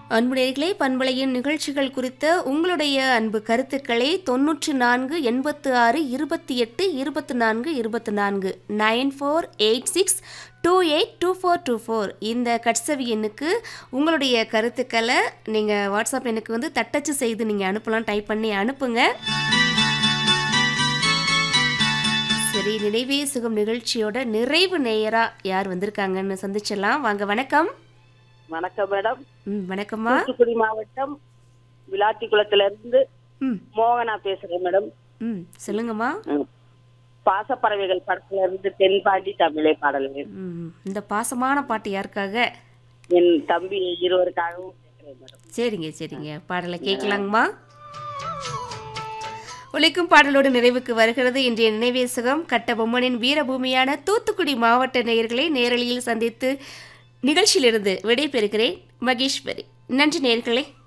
அன்புநேயர்களே, பண்பலையின் நிகழ்ச்சிகள் குறித்த உங்களுடைய அன்பு கருத்துக்களை 9426282424 9486282424 இந்த கட்சவி எண்ணுக்கு உங்களுடைய கருத்துக்களை நீங்கள் வாட்ஸ்அப் எண்ணுக்கு வந்து தட்டச்சு செய்து நீங்கள் அனுப்பலாம். டைப் பண்ணி அனுப்புங்க. சரி, நினைவே சுகம் நிகழ்ச்சியோட நிறைவு நேயரா யார் வந்திருக்காங்கன்னு சந்திச்சிடலாம். வாங்க. வணக்கம். வணக்கம் மேடம். வணக்கம்மா. தூத்துக்குடி மாவட்டம் விளாத்திக்குளத்திலிருந்து மோகனா பேசுறேன் மேடம். சொல்லுங்கம்மா. பாசப்பறவைகள் படத்துல இருந்து தென்பாண்டி தமிழை பாடல்கள். இந்த பாசமான பாட்டு யாருக்காக? என் தம்பி இருவருக்காகவும் கேட்கிறேன் மேடம். சரிங்க சரிங்க, பாடலை கேட்கலாங்கம்மா. உழைக்கும் பாடலோடு நிறைவுக்கு வருகிறது இன்றைய நினைவே சுகம். கட்டபொம்மனின் வீரபூமியான தூத்துக்குடி மாவட்ட நேயர்களை நேரலையில் சந்தித்து நிகழ்ச்சியிலிருந்து விடைபெறுகிறேன் மகேஸ்வரி. நன்றி நேயர்களே.